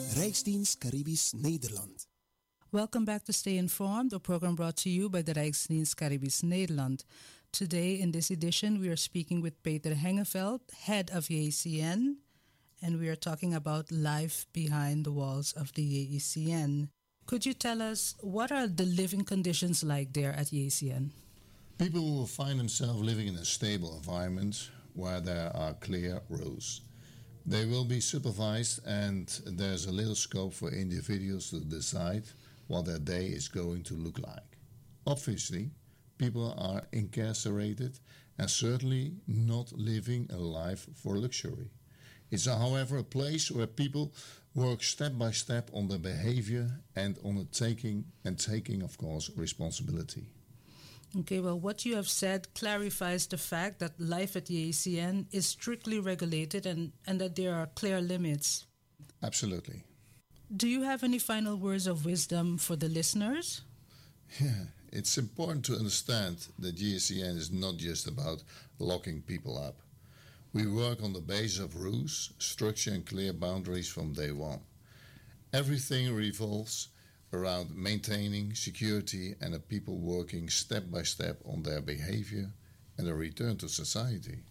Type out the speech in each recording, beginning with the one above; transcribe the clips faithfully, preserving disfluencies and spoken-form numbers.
Rijksdienst Caribisch Nederland. Welcome back to Stay Informed, a program brought to you by the Rijksdienst Caribisch Nederland. Today, in this edition, we are speaking with Peter Hengeveld, head of J E C N, and we are talking about life behind the walls of the J E C N. Could you tell us, what are the living conditions like there at J E C N? People will find themselves living in a stable environment where there are clear rules. They will be supervised, and there's a little scope for individuals to decide what their day is going to look like. Obviously, people are incarcerated and certainly not living a life for luxury. It's, however, a place where people work step by step on their behavior and on the taking and taking, of course, responsibility. Okay, well, what you have said clarifies the fact that life at the J E C N is strictly regulated and, and that there are clear limits. Absolutely. Do you have any final words of wisdom for the listeners? Yeah, it's important to understand that J E C N is not just about locking people up. We work on the basis of rules, structure and clear boundaries from day one. Everything revolves around maintaining security and the people working step by step on their behavior and a return to society.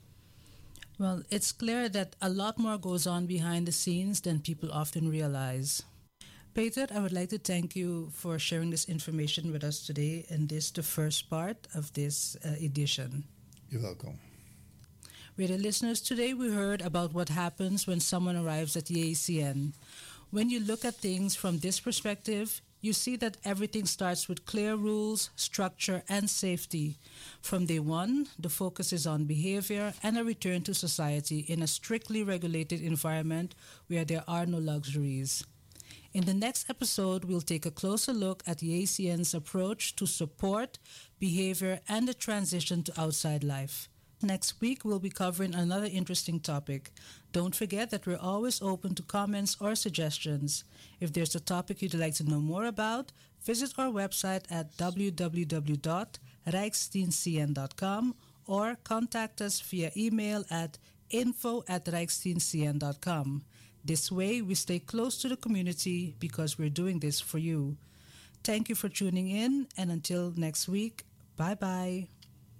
Well, it's clear that a lot more goes on behind the scenes than people often realize. Peter, I would like to thank you for sharing this information with us today in this, the first part of this uh, edition. You're welcome. Radio listeners, today we heard about what happens when someone arrives at J E C N. When you look at things from this perspective, you see that everything starts with clear rules, structure, and safety. From day one, the focus is on behavior and a return to society in a strictly regulated environment where there are no luxuries. In the next episode, we'll take a closer look at the J E C N's approach to support, behavior, and the transition to outside life. Next week, we'll be covering another interesting topic. Don't forget that we're always open to comments or suggestions. If there's a topic you'd like to know more about, visit our website at w w w dot rijksdienst c n dot com or contact us via email at info at rijksdienst c n dot com. This way, we stay close to the community because we're doing this for you. Thank you for tuning in, and until next week, bye-bye.